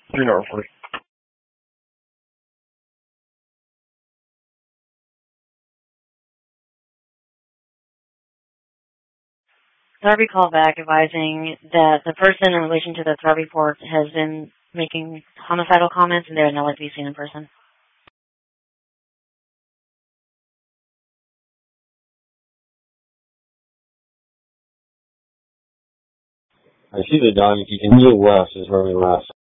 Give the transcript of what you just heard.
3 Norfolk. Darby called back advising that the person in relation to the threat report has been making homicidal comments and they would not like to be seen in person. I see the dog. If you continue west is where we left.